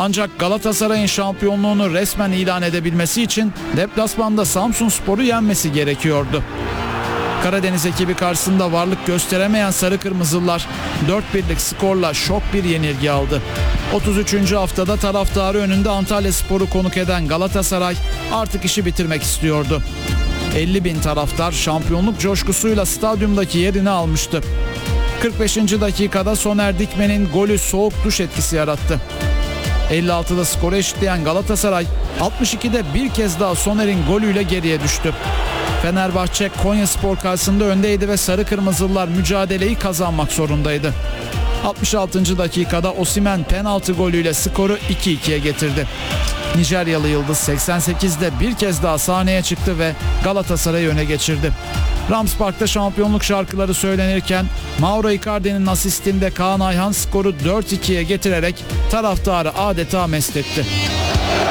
Ancak Galatasaray'ın şampiyonluğunu resmen ilan edebilmesi için deplasmanda Samsunspor'u yenmesi gerekiyordu. Karadeniz ekibi karşısında varlık gösteremeyen Sarı Kırmızılar 4-1'lik skorla şok bir yenilgi aldı. 33. haftada taraftarı önünde Antalyaspor'u konuk eden Galatasaray artık işi bitirmek istiyordu. 50.000 taraftar şampiyonluk coşkusuyla stadyumdaki yerini almıştı. 45. dakikada Soner Dikmen'in golü soğuk duş etkisi yarattı. 56'da skoru eşitleyen Galatasaray 62'de bir kez daha Soner'in golüyle geriye düştü. Fenerbahçe Konyaspor karşısında öndeydi ve Sarı Kırmızılılar mücadeleyi kazanmak zorundaydı. 66. dakikada Osimhen penaltı golüyle skoru 2-2'ye getirdi. Nijeryalı yıldız 88'de bir kez daha sahneye çıktı ve Galatasaray'ı öne geçirdi. Rams Park'ta şampiyonluk şarkıları söylenirken Mauro Icardi'nin asistinde Kaan Ayhan skoru 4-2'ye getirerek taraftarı adeta mest etti.